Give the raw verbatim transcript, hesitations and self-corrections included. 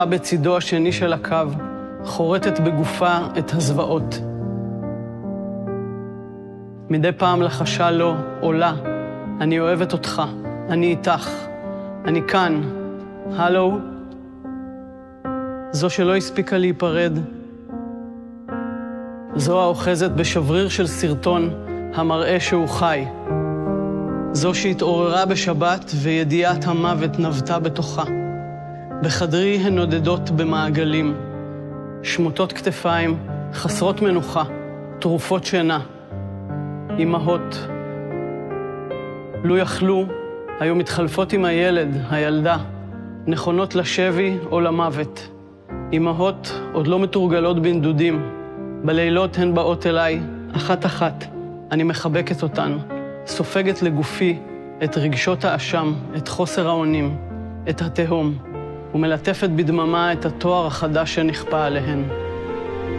בצידו השני של הקו, חורטת בגופה את הזוועות. מדי פעם לחשה לו, עולה, אני אוהבת אותך, אני איתך, אני כאן, הלו. זו שלא הספיקה להיפרד, זו האוחזת בשבריר של סרטון המראה שהוא חי. זו שהתעוררה בשבת וידיעת המוות נבטה בתוכה. בחדרי הן נודדות במעגלים, שמוטות כתפיים, חסרות מנוחה, תרופות שינה. אמהות, לו יכלו, היו מתחלפות עם הילד, הילדה, נכונות לשבי או למוות. אמהות עוד לא מתורגלות בנדודים, בלילות הן באות אליי, אחת אחת. אני מחבקת אותן, סופגת לגופי את רגשות האשם, את חוסר האונים, את התהום, ומלטפת בדממה את התואר החדש שנכפה עליהן.